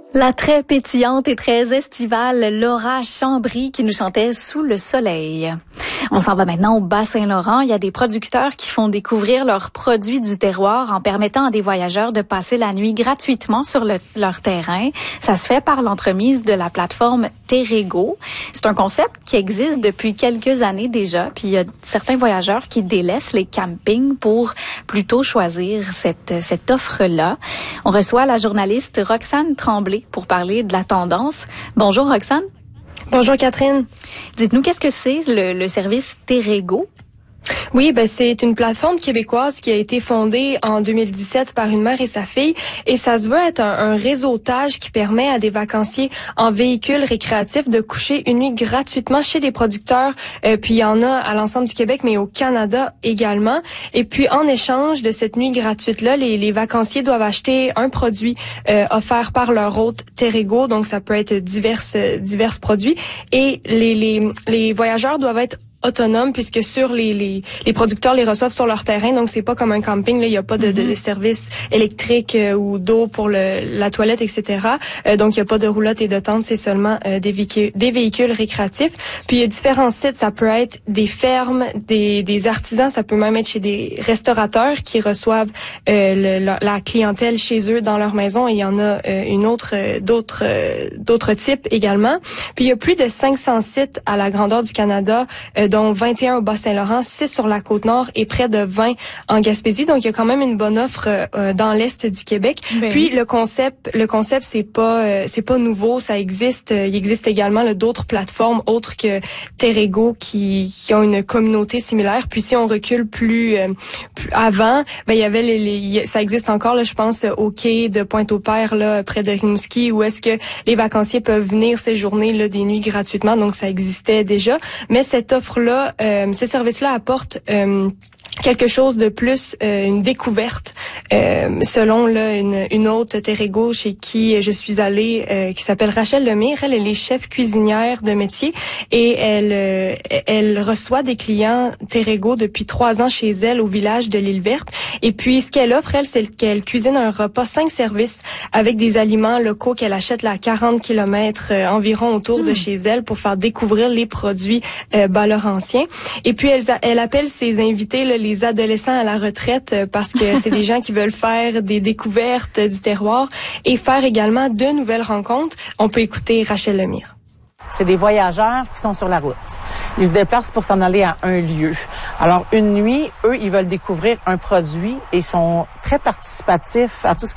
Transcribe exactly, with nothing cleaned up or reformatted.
La très pétillante et très estivale Laura Chambry qui nous chantait Sous le soleil. On s'en va maintenant au Bas-Saint-Laurent. Il y a des producteurs qui font découvrir leurs produits du terroir en permettant à des voyageurs de passer la nuit gratuitement sur le, leur terrain. Ça se fait par l'entremise de la plateforme Terrego. C'est un concept qui existe depuis quelques années déjà. Puis il y a certains voyageurs qui délaissent les campings pour plutôt choisir cette, cette offre-là. On reçoit la journaliste Roxane Tremblay pour parler de la tendance. Bonjour Roxane. Bonjour Catherine. Dites-nous, qu'est-ce que c'est le, le service Terrego? Oui, ben c'est une plateforme québécoise qui a été fondée en deux mille dix-sept par une mère et sa fille, et ça se veut être un, un réseautage qui permet à des vacanciers en véhicule récréatif de coucher une nuit gratuitement chez des producteurs. Euh, puis il y en a à l'ensemble du Québec, mais au Canada également. Et puis en échange de cette nuit gratuite-là, les, les vacanciers doivent acheter un produit euh, offert par leur hôte Terrego. Donc ça peut être divers divers produits, et les les les voyageurs doivent être autonome, puisque sur les, les les producteurs les reçoivent sur leur terrain, donc c'est pas comme un camping là, il y a pas de, de, de service électrique euh, ou d'eau pour le la toilette, et cetera. Euh, donc il y a pas de roulotte et de tente, c'est seulement euh, des véhicules des véhicules récréatifs. Puis il y a différents sites, ça peut être des fermes, des des artisans, ça peut même être chez des restaurateurs qui reçoivent euh, le, la, la clientèle chez eux dans leur maison, et il y en a euh, une autre euh, d'autres euh, d'autres types également. Puis il y a plus de cinq cents sites à la grandeur du Canada, euh, dont vingt et un au Bas-Saint-Laurent, six sur la Côte-Nord et près de vingt en Gaspésie. Donc, il y a quand même une bonne offre euh, dans l'Est du Québec. Ben. Puis, le concept, le concept, c'est pas, euh, c'est pas nouveau. Ça existe. Il existe également là, d'autres plateformes autres que Terrego qui, qui ont une communauté similaire. Puis, si on recule plus, euh, plus avant, ben il y avait les, les, ça existe encore. Là, je pense au quai de Pointe-au-Père, là, près de Rimouski, où est-ce que les vacanciers peuvent venir séjourner là des nuits gratuitement. Donc, ça existait déjà. Mais cette offre là, euh, ce service-là apporte euh, quelque chose de plus, euh, une découverte. Euh, selon là une, une hôte Terrego chez qui je suis allée, euh, qui s'appelle Rachel Lemire, elle, elle est chef cuisinière de métier, et elle euh, elle reçoit des clients Terrego depuis trois ans chez elle au village de l'Île Verte. Et puis ce qu'elle offre, elle, c'est qu'elle cuisine un repas cinq services avec des aliments locaux qu'elle achète là, à quarante kilomètres euh, environ autour mmh. de chez elle pour faire découvrir les produits euh, bas-laurentiens. Et puis elle, elle appelle ses invités là, les adolescents à la retraite, euh, parce que c'est des gens qui veulent faire des découvertes du terroir et faire également de nouvelles rencontres. On peut écouter Rachel Lemire. C'est des voyageurs qui sont sur la route. Ils se déplacent pour s'en aller à un lieu. Alors, une nuit, eux, ils veulent découvrir un produit et sont très participatifs à tout ce